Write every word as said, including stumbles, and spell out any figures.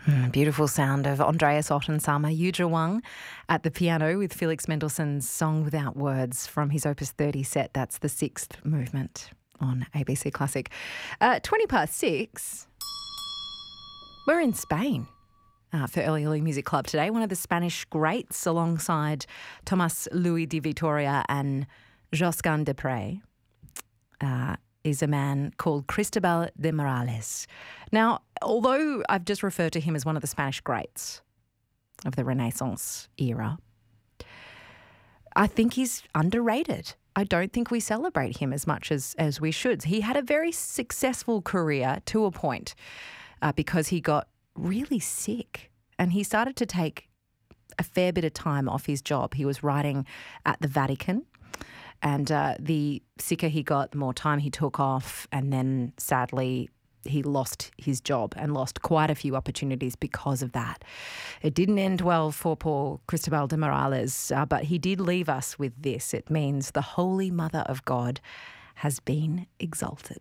Mm, beautiful sound of Andreas Ottensama, Yudra Wang at the piano with Felix Mendelssohn's Song Without Words from his Opus thirty set. That's the sixth movement on A B C Classic. Uh, twenty past six, we're in Spain uh, for Early Early Music Club today. One of the Spanish greats alongside Tomás Luis de Vitoria and Josquin des Prez. Uh, is a man called Cristobal de Morales. Now, although I've just referred to him as one of the Spanish greats of the Renaissance era, I think he's underrated. I don't think we celebrate him as much as, as we should. He had a very successful career to a point uh, because he got really sick and he started to take a fair bit of time off his job. He was writing at the Vatican. And uh, the sicker he got, the more time he took off, and then sadly he lost his job and lost quite a few opportunities because of that. It didn't end well for poor Cristobal de Morales, uh, but he did leave us with this. It means the Holy Mother of God has been exalted.